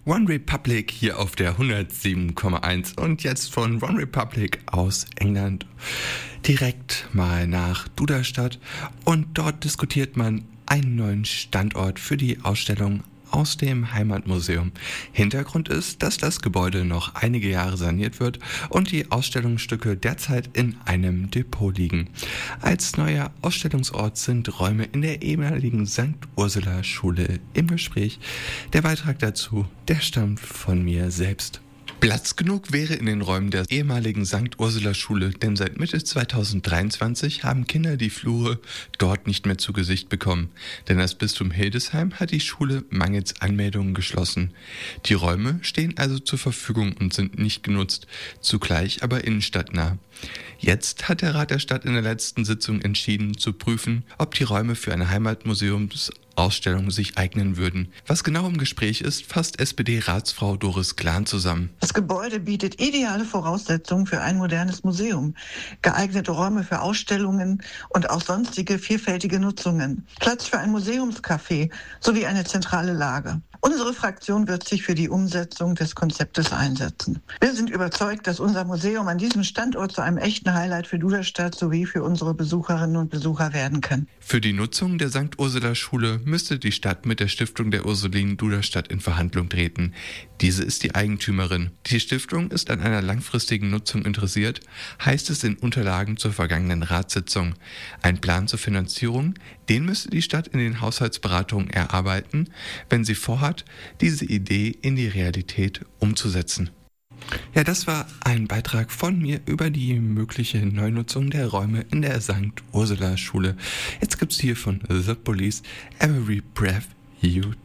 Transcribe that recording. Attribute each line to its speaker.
Speaker 1: One Republic hier auf der 107,1 und jetzt von One Republic aus England direkt mal nach Duderstadt und dort diskutiert man einen neuen Standort für die Ausstellung aus dem Heimatmuseum. Hintergrund ist, dass das Gebäude noch einige Jahre saniert wird und die Ausstellungsstücke derzeit in einem Depot liegen. Als neuer Ausstellungsort sind Räume in der ehemaligen St. Ursula Schule im Gespräch. Der Beitrag dazu, der stammt von mir selbst. Platz genug wäre in den Räumen der ehemaligen St. Ursula Schule, denn seit Mitte 2023 haben Kinder die Flure dort nicht mehr zu Gesicht bekommen. Denn das Bistum Hildesheim hat die Schule mangels Anmeldungen geschlossen. Die Räume stehen also zur Verfügung und sind nicht genutzt, zugleich aber innenstadtnah. Jetzt hat der Rat der Stadt in der letzten Sitzung entschieden, zu prüfen, ob die Räume für eine Heimatmuseumsausstellung sich eignen würden. Was genau im Gespräch ist, fasst SPD-Ratsfrau Doris Klahn zusammen.
Speaker 2: Das Gebäude bietet ideale Voraussetzungen für ein modernes Museum, geeignete Räume für Ausstellungen und auch sonstige vielfältige Nutzungen, Platz für ein Museumscafé sowie eine zentrale Lage. Unsere Fraktion wird sich für die Umsetzung des Konzeptes einsetzen. Wir sind überzeugt, dass unser Museum an diesem Standort zu einem echten Highlight für Duderstadt sowie für unsere Besucherinnen und Besucher werden kann.
Speaker 1: Für die Nutzung der St. Ursula Schule müsste die Stadt mit der Stiftung der Ursulinen Duderstadt in Verhandlung treten. Diese ist die Eigentümerin. Die Stiftung ist an einer langfristigen Nutzung interessiert, heißt es in Unterlagen zur vergangenen Ratssitzung. Ein Plan zur Finanzierung, den müsste die Stadt in den Haushaltsberatungen erarbeiten, wenn sie vorhat, diese Idee in die Realität umzusetzen. Ja, das war ein Beitrag von mir über die mögliche Neunutzung der Räume in der St. Ursula Schule. Jetzt gibt's hier von The Police Every Breath You